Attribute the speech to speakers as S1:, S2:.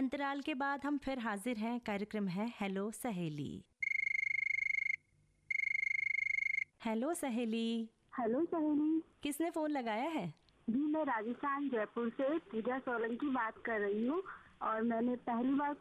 S1: अंतराल के बाद हम फिर हाजिर हैं। कार्यक्रम है हेलो सहेली। हेलो सहेली।
S2: हेलो सहेली।
S1: किसने फोन लगाया है?
S2: जी मैं राजस्थान जयपुर से पूजा सोलंकी बात कर रही हूँ और मैंने पहली बार